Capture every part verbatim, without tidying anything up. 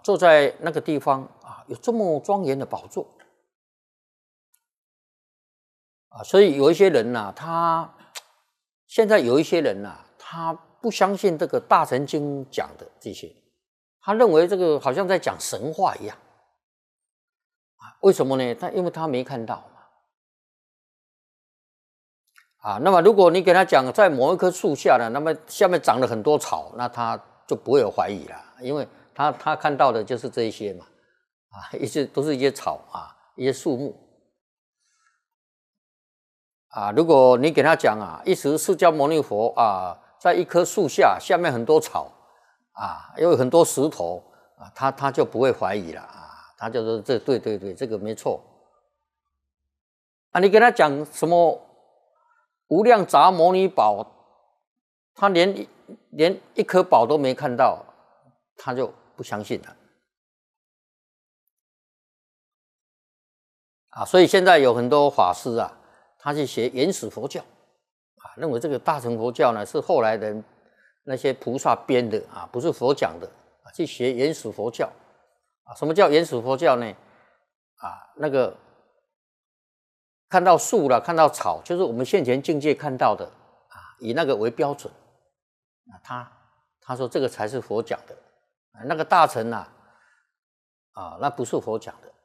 坐在那个地方啊，有这么庄严的宝座啊，所以有一些人呐、啊，他现在有一些人呐、啊，他不相信这个大乘经讲的这些，他认为这个好像在讲神话一样啊。为什么呢？他因为他没看到嘛啊。那么如果你给他讲在某一棵树下呢，那么下面长了很多草，那他就不会有怀疑了，因为他他看到的就是这一些嘛啊，一些都是一些草啊，一些树木啊。如果你给他讲啊，一时释迦牟尼佛啊，在一棵树下，下面很多草啊，有很多石头啊，他他就不会怀疑了啊，他就说这对对对，这个没错啊。你给他讲什么无量杂摩尼宝，他连连一颗宝都没看到，他就不相信了啊。所以现在有很多法师啊，他去学原始佛教啊，认为这个大乘佛教呢是后来人那些菩萨编的啊，不是佛讲的啊，去学原始佛教啊。什么叫原始佛教呢？啊，那个看到树了，看到草，就是我们现前境界看到的啊，以那个为标准啊。他他说这个才是佛讲的啊，那个大乘啊，啊，那不是佛讲的。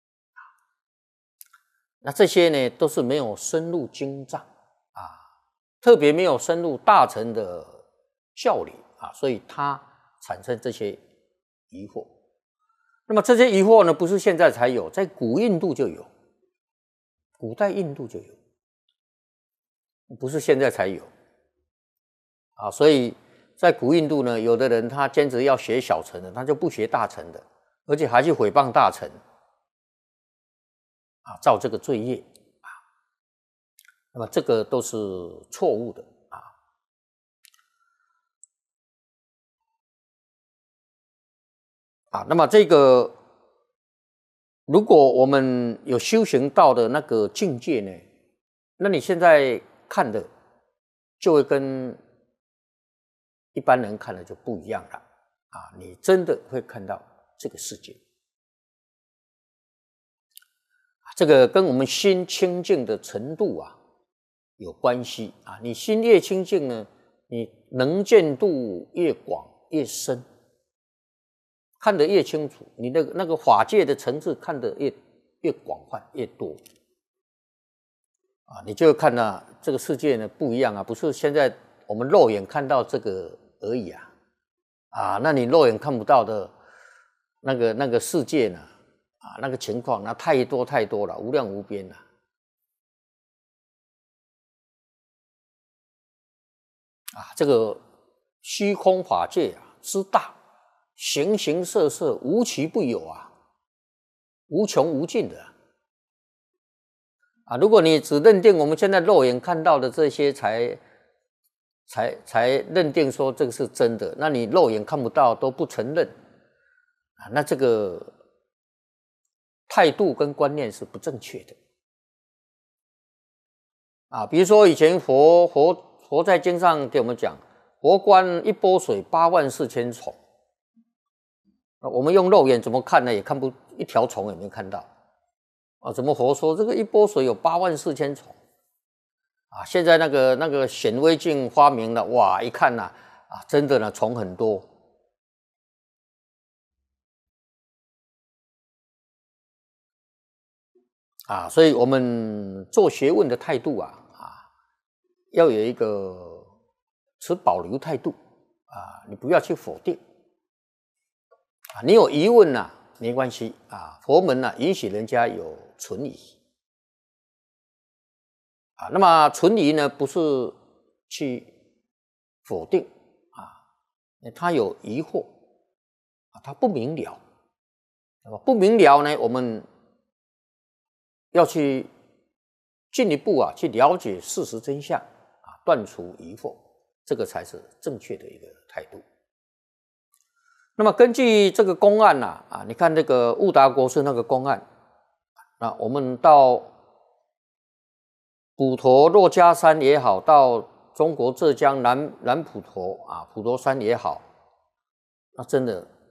那这些呢，都是没有深入经藏啊，特别没有深入大乘的教理啊，所以他产生这些疑惑。那么这些疑惑呢，不是现在才有，在古印度就有，古代印度就有，不是现在才有啊。所以在古印度呢，有的人他坚持要学小乘的，他就不学大乘的，而且还去毁谤大乘啊，造这个罪业啊。那么这个都是错误的啊。啊，那么这个如果我们有修行到的那个境界呢，那你现在看的就会跟一般人看的就不一样了啊。你真的会看到这个世界，这个跟我们心清净的程度啊有关系啊。你心越清净呢，你能见度越广越深，看得越清楚，你那个那个法界的层次看得越越广泛越多啊，你就会看到这个世界呢不一样啊，不是现在我们肉眼看到这个而已啊啊，那你肉眼看不到的那个那个世界呢啊，那个情况那太多太多了，无量无边了啊。这个虚空法界啊之大，形形色色，无奇不有啊，无穷无尽的啊。如果你只认定我们现在肉眼看到的这些才才才认定说这个是真的，那你肉眼看不到都不承认啊，那这个态度跟观念是不正确的啊。比如说以前佛佛佛在经上给我们讲，佛观一波水八万四千虫，我们用肉眼怎么看呢？也看不一条虫也没看到啊。怎么佛说这个一波水有八万四千虫啊？现在那个那个显微镜发明了，哇，一看呐啊，真的呢虫很多啊。所以我们做学问的态度啊啊，要有一个持保留态度啊，你不要去否定啊。你有疑问啊，没关系啊，佛门呢、啊、允许人家有存疑啊。那么存疑呢，不是去否定啊，他有疑惑啊，他不明了，不明了呢，我们要去进一步啊，去了解事实真相啊，断除疑惑，这个才是正确的一个态度。那么根据这个公案呐啊，你看这个悟达国师那个公案，那我们到普陀珞珈山也好，到中国浙江南南普陀啊普陀山也好，那真的